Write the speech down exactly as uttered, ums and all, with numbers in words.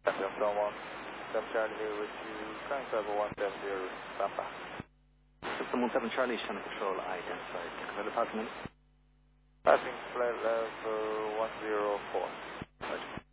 Delta one seven Charlie here with you, current level one seven zero, stand by. System one seven Charlie, Channel Control, identified. Control passing in. Passing flight level one zero four.